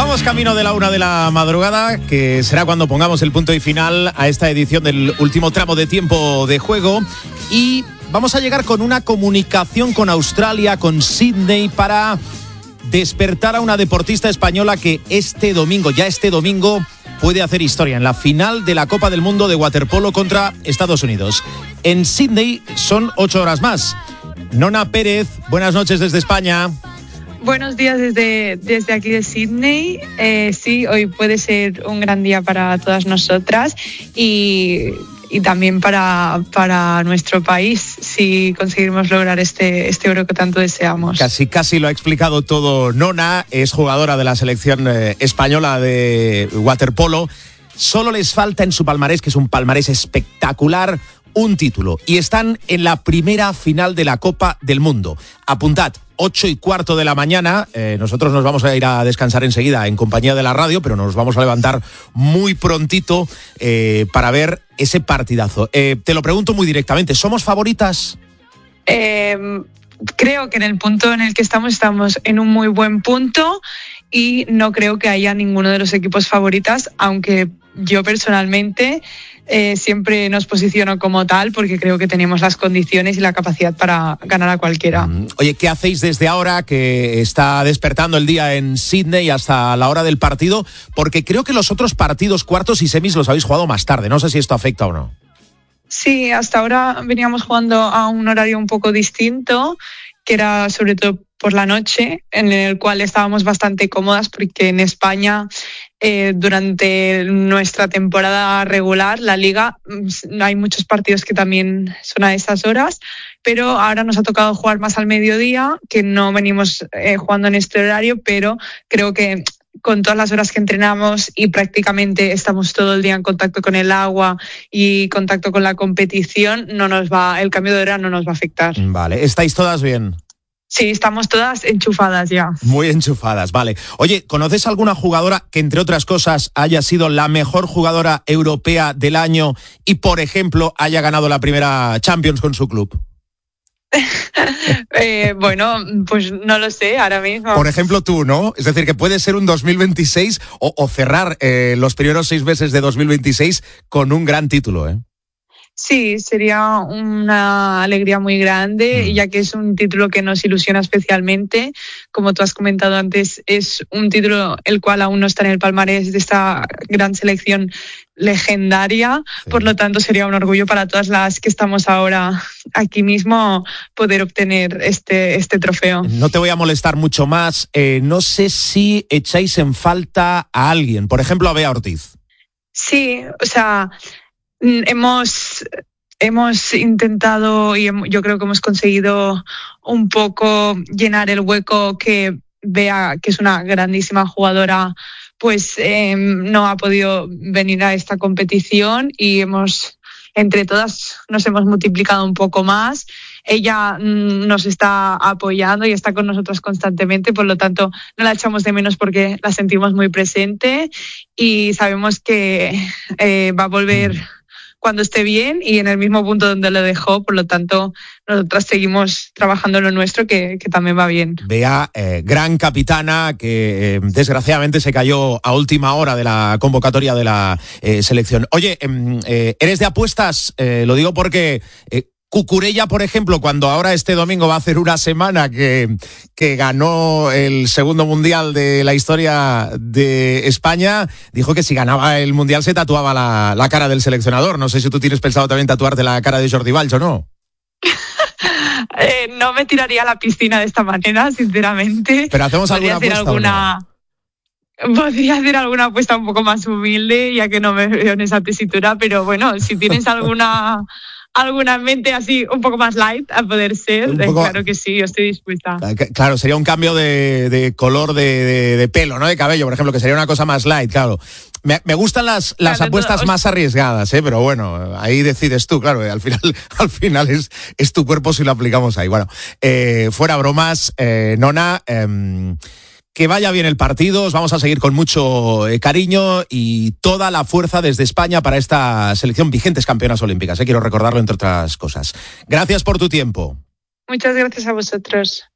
Vamos camino de la 1 de la madrugada, que será cuando pongamos el punto y final a esta edición del último tramo de tiempo de juego. Y vamos a llegar con una comunicación con Australia, con Sydney, para despertar a una deportista española que este domingo, puede hacer historia en la final de la Copa del Mundo de waterpolo contra Estados Unidos. En Sydney son 8 horas más. Nona Pérez, buenas noches desde España. Buenos días desde aquí de Sydney. Sí, hoy puede ser un gran día para todas nosotras y también para nuestro país, si conseguimos lograr este oro que tanto deseamos. Casi lo ha explicado todo Nona, es jugadora de la selección española de waterpolo. Solo les falta en su palmarés, que es un palmarés espectacular, un título. Y están en la primera final de la Copa del Mundo. Apuntad, 8:15 de la mañana. Nosotros nos vamos a ir a descansar enseguida en compañía de la radio, pero nos vamos a levantar muy prontito para ver ese partidazo. Te lo pregunto muy directamente, ¿somos favoritas? Creo que en el punto en el que estamos en un muy buen punto y no creo que haya ninguno de los equipos favoritas, aunque yo personalmente siempre nos posiciono como tal porque creo que tenemos las condiciones y la capacidad para ganar a cualquiera. Oye, ¿qué hacéis desde ahora que está despertando el día en Sydney hasta la hora del partido? Porque creo que los otros partidos, cuartos y semis, los habéis jugado más tarde. No sé si esto afecta o no. Sí, hasta ahora veníamos jugando a un horario un poco distinto, que era sobre todo por la noche, en el cual estábamos bastante cómodas porque en España durante nuestra temporada regular, la Liga, hay muchos partidos que también son a esas horas, pero ahora nos ha tocado jugar más al mediodía, que no venimos jugando en este horario, pero creo que con todas las horas que entrenamos y prácticamente estamos todo el día en contacto con el agua y contacto con la competición, el cambio de hora no nos va a afectar. Vale, ¿estáis todas bien? Sí, estamos todas enchufadas ya. Muy enchufadas, vale. Oye, ¿conoces alguna jugadora que, entre otras cosas, haya sido la mejor jugadora europea del año y, por ejemplo, haya ganado la primera Champions con su club? Bueno, pues no lo sé ahora mismo. Por ejemplo, tú, ¿no? Es decir, que puede ser un 2026 o cerrar los primeros 6 meses de 2026 con un gran título, ¿eh? Sí, sería una alegría muy grande, ya que es un título que nos ilusiona especialmente. Como tú has comentado antes, es un título el cual aún no está en el palmarés de esta gran selección legendaria. Sí. Por lo tanto, sería un orgullo para todas las que estamos ahora aquí mismo poder obtener este trofeo. No te voy a molestar mucho más. No sé si echáis en falta a alguien, por ejemplo, a Bea Ortiz. Sí, o sea, hemos intentado y yo creo que hemos conseguido un poco llenar el hueco que Bea, que es una grandísima jugadora, pues no ha podido venir a esta competición y entre todas nos hemos multiplicado un poco más. Ella nos está apoyando y está con nosotros constantemente, por lo tanto no la echamos de menos porque la sentimos muy presente y sabemos que va a volver cuando esté bien y en el mismo punto donde lo dejó, por lo tanto nosotras seguimos trabajando en lo nuestro que también va bien. Bea, gran capitana que desgraciadamente se cayó a última hora de la convocatoria de la selección. Oye, ¿eres de apuestas? Lo digo porque Cucurella, por ejemplo, cuando ahora este domingo va a hacer una semana que ganó el segundo mundial de la historia de España, dijo que si ganaba el mundial se tatuaba la cara del seleccionador. No sé si tú tienes pensado también tatuarte la cara de Jordi Valls o no. No me tiraría a la piscina de esta manera, sinceramente. Pero hacemos alguna apuesta. Podría hacer alguna apuesta un poco más humilde, ya que no me veo en esa tesitura, pero bueno, si tienes alguna mente así un poco más light a poder ser, claro que sí, yo estoy dispuesta. Claro, sería un cambio de color de pelo, ¿no? De cabello, por ejemplo, que sería una cosa más light, claro. Me gustan las apuestas más arriesgadas, pero bueno, ahí decides tú, claro, al final es tu cuerpo si lo aplicamos ahí. Bueno, fuera bromas, Nona, que vaya bien el partido, os vamos a seguir con mucho cariño y toda la fuerza desde España para esta selección, vigentes campeonas olímpicas, quiero recordarlo entre otras cosas. Gracias por tu tiempo. Muchas gracias a vosotros.